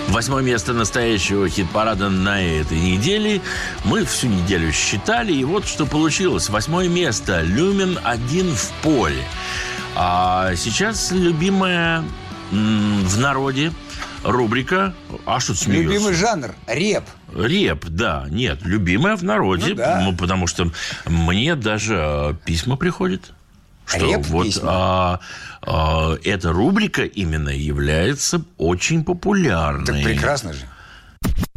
8 место настоящего хит-парада на этой неделе. Мы всю неделю считали, и вот что получилось. 8 место. «Люмен один в поле». А сейчас любимая в народе рубрика... А что ты смеешься? Любимый жанр – реп. Реп, да. Нет, любимая в народе. Ну, да. Потому что мне даже письма приходят. Что Реп-письма. Эта рубрика именно является очень популярной. Так прекрасно же.